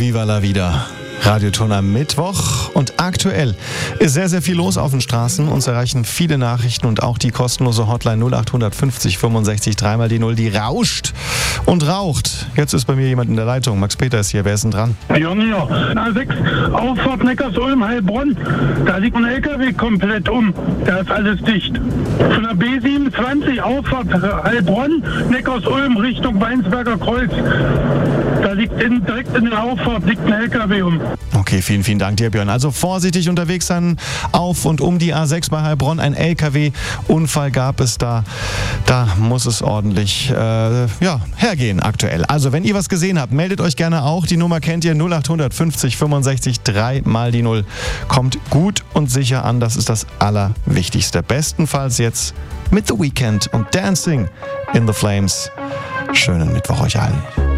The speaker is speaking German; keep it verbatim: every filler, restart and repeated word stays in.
Viva la Vida. Radioton am Mittwoch und aktuell ist sehr, sehr viel los auf den Straßen. Uns erreichen viele Nachrichten und auch die kostenlose Hotline null acht fünfzig fünfundsechzig dreimal die Null, die rauscht und raucht. Jetzt ist bei mir jemand in der Leitung. Max Peter ist hier. Wer ist denn dran? Björn hier. A sechs, Auffahrt Neckarsulm, Heilbronn. Da liegt ein L K W komplett um. Da ist alles dicht. Von der B siebenundzwanzig, Auffahrt Heilbronn, Neckarsulm, Richtung Weinsberger Kreuz. Da liegt in, direkt in der Auffahrt liegt ein L K W um. Okay, vielen, vielen Dank dir, Björn. Also vorsichtig unterwegs sein auf und um die A sechs bei Heilbronn. Ein L K W-Unfall gab es da. Da muss es ordentlich äh, ja, hergehen aktuell. Also wenn ihr was gesehen habt, meldet euch gerne auch. Die Nummer kennt ihr, null acht fünfzig fünfundsechzig dreimal die Null. Kommt gut und sicher an, das ist das Allerwichtigste. Bestenfalls jetzt mit The Weeknd und Dancing in the Flames. Schönen Mittwoch euch allen.